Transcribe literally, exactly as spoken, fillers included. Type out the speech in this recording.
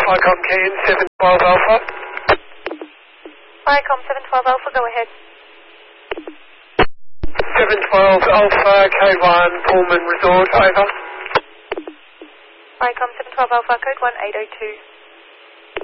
Icom key in seven twelve Alpha. Icom seven twelve Alpha, go ahead. seven twelve Alpha, K one, Pullman Resort, over. Icom seven twelve Alpha, code one eight oh two.